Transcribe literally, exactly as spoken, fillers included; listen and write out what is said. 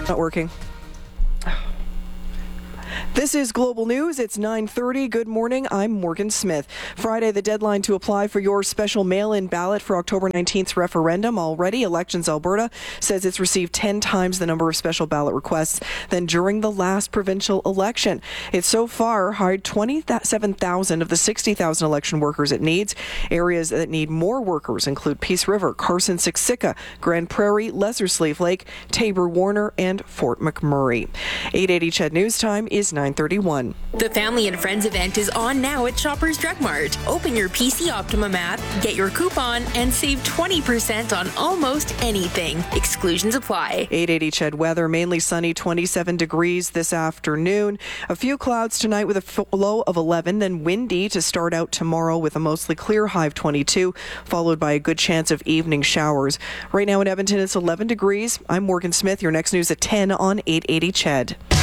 Not working. This is Global News. It's nine thirty. Good morning. I'm Morgan Smith. Friday, the deadline to apply for your special mail-in ballot for October nineteenth referendum. Already, Elections Alberta says it's received ten times the number of special ballot requests than during the last provincial election. It's so far hired twenty-seven thousand of the sixty thousand election workers it needs. Areas that need more workers include Peace River, Carson Siksika, Grand Prairie, Lesser Slave Lake, Tabor Warner, and Fort McMurray. eight eighty C H E D News Time is nine thirty-one. The Family and Friends event is on now at Shoppers Drug Mart. Open your P C Optimum app, get your coupon, and save twenty percent on almost anything. Exclusions apply. eight eighty C H E D weather, mainly sunny, twenty-seven degrees this afternoon. A few clouds tonight with a low of eleven, then windy to start out tomorrow with a mostly clear high of twenty-two, followed by a good chance of evening showers. Right now in Edmonton, it's eleven degrees. I'm Morgan Smith. Your next news at ten on eight eighty C H E D.